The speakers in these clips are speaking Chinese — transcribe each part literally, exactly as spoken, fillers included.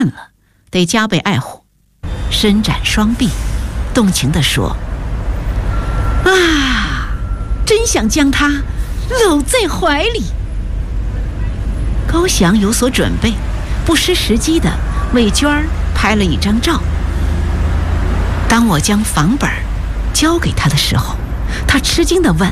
了，得加倍爱护，伸展双臂，动情地说：“啊，真想将她搂在怀里。”高翔有所准备，不失时机地为娟儿拍了一张照。当我将房本交给他的时候，他吃惊地问：“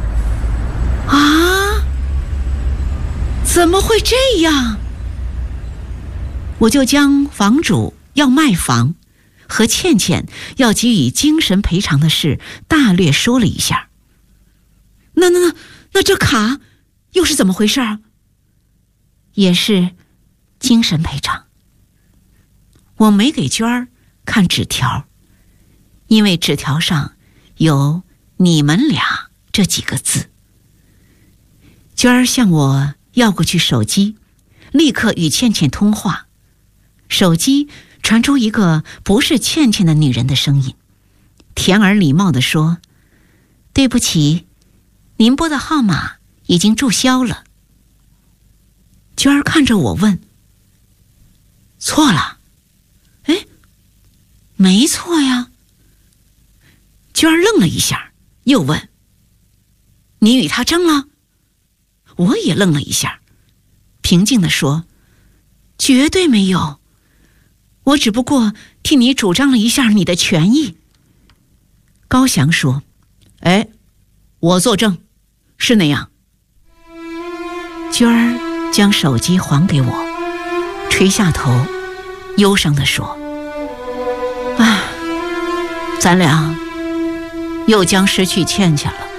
啊，怎么会这样？”我就将房主要卖房和倩倩要给予精神赔偿的事大略说了一下。那那那那这卡又是怎么回事啊？也是精神赔偿。我没给娟儿看纸条，因为纸条上有你们俩这几个字。娟儿向我要过去手机，立刻与倩倩通话。手机传出一个不是倩倩的女人的声音，甜而礼貌地说：“对不起，您拨的号码已经注销了。”娟儿看着我问：“错了？”“哎，没错呀。”娟儿愣了一下，又问：“你与他争了？”我也愣了一下，平静地说：“绝对没有，我只不过替你主张了一下你的权益。”高翔说：“哎，我作证，是那样。”娟儿将手机还给我，垂下头，忧伤地说：“啊，咱俩又将失去倩倩了。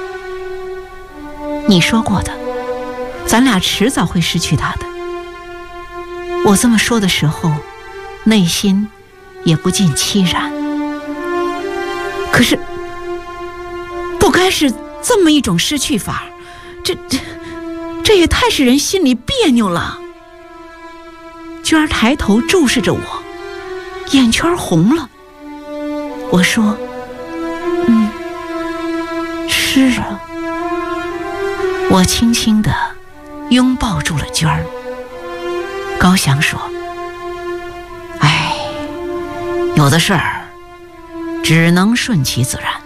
你说过的，咱俩迟早会失去她的。”我这么说的时候，内心也不禁凄然。可是，不该是这么一种失去法，这这这也太使人心里别扭了。娟儿抬头注视着我，眼圈红了。我说：“嗯，是啊。”我轻轻地拥抱住了娟儿。高翔说：“哎，有的事儿只能顺其自然。”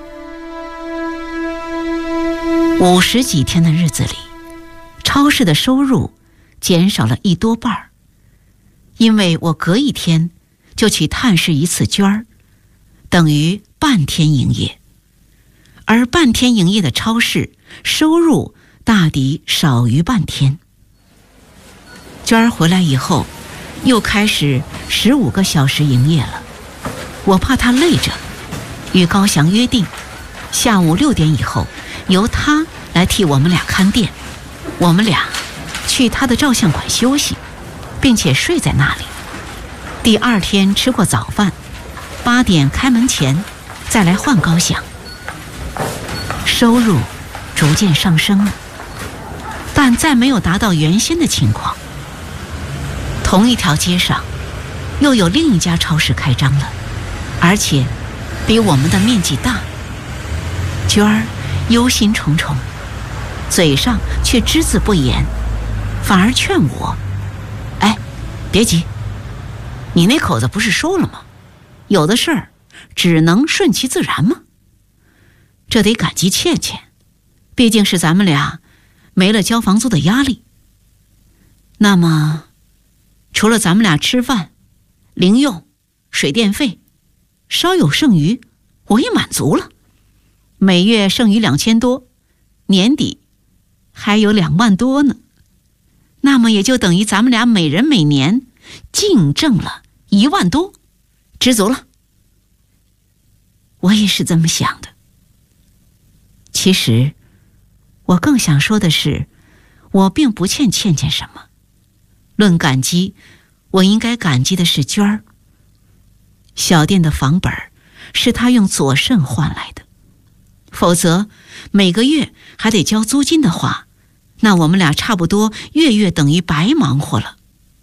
五十几天的日子里，超市的收入减少了一多半儿，因为我隔一天就去探视一次娟儿，等于半天营业。而半天营业的超市收入大抵少于半天。娟儿回来以后，又开始十五个小时营业了。我怕她累着，与高翔约定，下午六点以后由他来替我们俩看店，我们俩去他的照相馆休息，并且睡在那里。第二天吃过早饭，八点开门前再来换高翔。收入逐渐上升了，但再没有达到原先的情况。同一条街上又有另一家超市开张了，而且比我们的面积大。娟儿忧心忡忡，嘴上却只字不言，反而劝我：“哎，别急，你那口子不是说了吗？有的事儿只能顺其自然吗？这得感激倩倩，毕竟是咱们俩没了交房租的压力。那么除了咱们俩吃饭、零用、水电费，稍有剩余，我也满足了。每月剩余两千多，年底还有两万多呢。那么也就等于咱们俩每人每年净挣了一万多，知足了。”我也是这么想的。其实我更想说的是，我并不欠倩倩什么。论感激，我应该感激的是娟儿。小店的房本是她用左肾换来的，否则每个月还得交租金的话，那我们俩差不多月月等于白忙活了。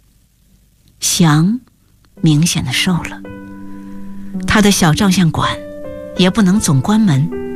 翔明显的瘦了，他的小照相馆也不能总关门，